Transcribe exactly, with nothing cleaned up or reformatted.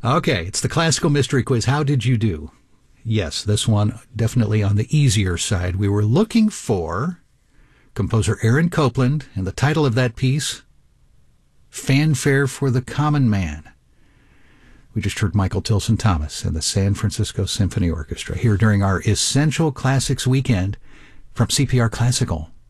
Okay, it's the classical mystery quiz. How did you do? Yes, this one definitely on the easier side. We were looking for composer Aaron Copland, and the title of that piece, Fanfare for the Common Man. We just heard Michael Tilson Thomas and the San Francisco Symphony Orchestra here during our Essential Classics weekend from C P R Classical.